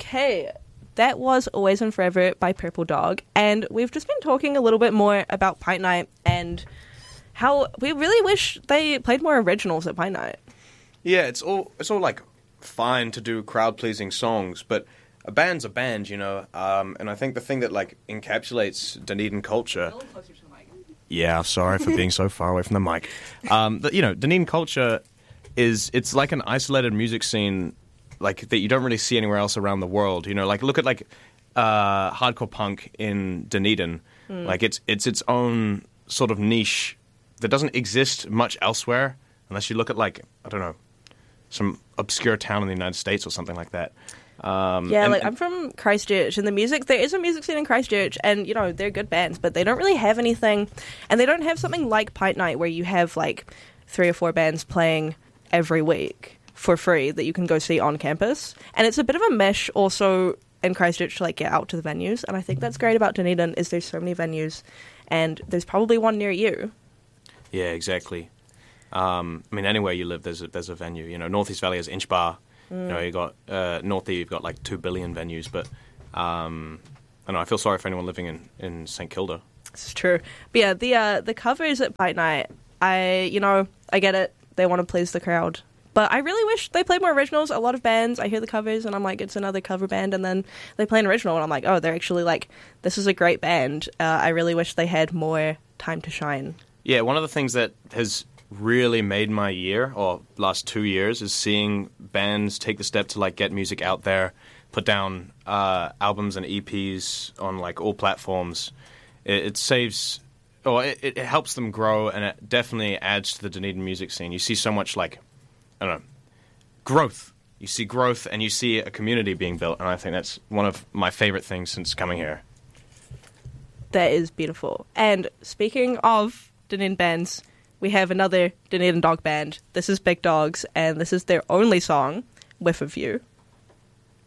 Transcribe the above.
Okay, that was Always and Forever by Purple Dog, and we've just been talking a little bit more about Pint Night and how we really wish they played more originals at Pint Night. Yeah, it's all like fine to do crowd-pleasing songs, but a band's a band, you know, and I think the thing that like encapsulates Dunedin culture... Yeah, sorry for being so far away from the mic. Dunedin culture it's like an isolated music scene like that you don't really see anywhere else around the world. You know, like look at like hardcore punk in Dunedin. Like it's its own sort of niche that doesn't exist much elsewhere unless you look at like, I don't know, some obscure town in the United States or something like that. I'm from Christchurch, and there is a music scene in Christchurch, and, you know, they're good bands, but they don't really have anything, and they don't have something like Pint Night where you have, like, 3 or 4 bands playing every week for free that you can go see on campus, and it's a bit of a mesh also in Christchurch to, like, get out to the venues, and I think that's great about Dunedin is there's so many venues, and there's probably one near you. Yeah, exactly. I mean, anywhere you live, there's a venue. You know, North East Valley has Inch Bar. You know, you got North you've got like 2 billion venues, but I don't know, I feel sorry for anyone living in St Kilda. It's true. But yeah, the covers at Pint Night, I get it. They want to please the crowd. But I really wish they played more originals. A lot of bands, I hear the covers and I'm like, it's another cover band, and then they play an original and I'm like, oh, they're actually like, this is a great band. I really wish they had more time to shine. Yeah, one of the things that has really made my year, or last 2 years, is seeing bands take the step to like get music out there, put down albums and EPs on like all platforms. It saves, or it helps them grow, and it definitely adds to the Dunedin music scene. You see so much like, I don't know, growth. You see growth, and you see a community being built, and I think that's one of my favorite things since coming here. That is beautiful. And speaking of Dunedin bands, we have another Dunedin dog band. This is Big Dogs, and this is their only song, Whiff of You.